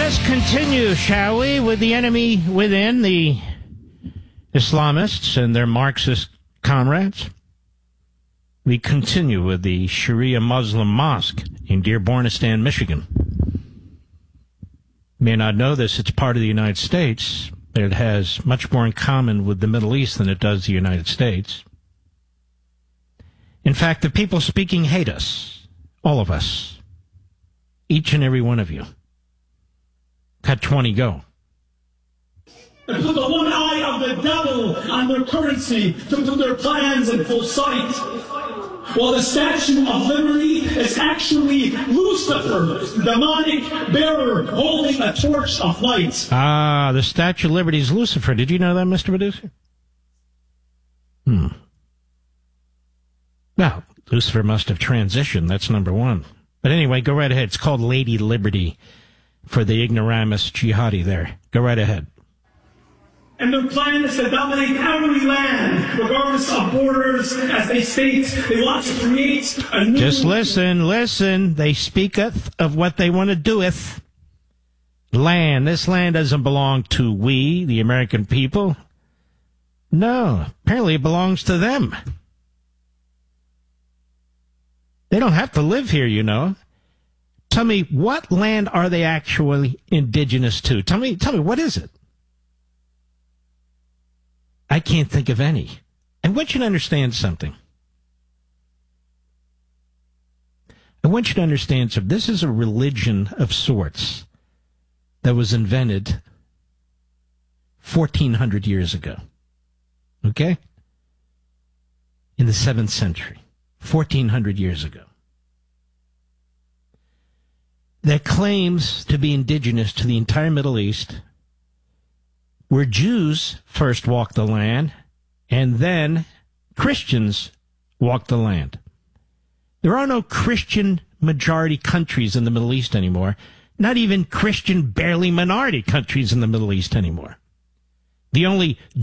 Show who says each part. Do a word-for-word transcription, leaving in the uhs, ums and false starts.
Speaker 1: Let's continue, shall we, with the enemy within, the Islamists and their Marxist comrades. We continue with the Sharia Muslim Mosque in Dearbornistan, Michigan. You may not know this, it's part of the United States, but it has much more in common with the Middle East than it does the United States. In fact, the people speaking hate us, all of us, each and every one of you. Cut twenty, go.
Speaker 2: And put the one eye of the devil on their currency to put their plans in full sight. While the Statue of Liberty is actually Lucifer, demonic bearer holding a torch of light.
Speaker 1: Ah, the Statue of Liberty is Lucifer. Did you know that, Mister Producer? Hmm. Well, Lucifer must have transitioned. That's number one. But anyway, go right ahead. It's called Lady Liberty for the ignoramus jihadi there. Go right ahead.
Speaker 2: And their plan is to dominate every land, regardless of borders, as they state. They want to create a new...
Speaker 1: Just listen, listen. They speaketh of what they want to doeth. Land. This land doesn't belong to we, the American people. No, apparently it belongs to them. They don't have to live here, you know. Tell me, what land are they actually indigenous to? Tell me, tell me, what is it? I can't think of any. I want you to understand something. I want you to understand something. This is a religion of sorts that was invented fourteen hundred years ago. Okay? In the seventh century. fourteen hundred years ago. That claims to be indigenous to the entire Middle East, where Jews first walked the land, and then Christians walked the land. There are no Christian majority countries in the Middle East anymore, not even Christian barely minority countries in the Middle East anymore. The only